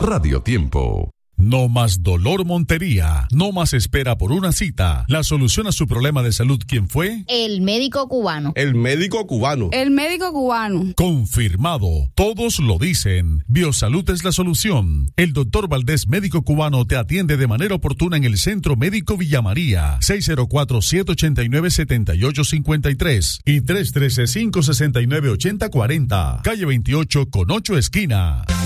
Radio Tiempo. No más dolor Montería, no más espera por una cita. La solución a su problema de salud, ¿quién fue? El médico cubano. El médico cubano. El médico cubano. Confirmado, todos lo dicen. Biosalud es la solución. El doctor Valdés, médico cubano, te atiende de manera oportuna en el Centro Médico Villa María, 604-789-7853 y 313-569-8040, calle 28 con 8 esquina.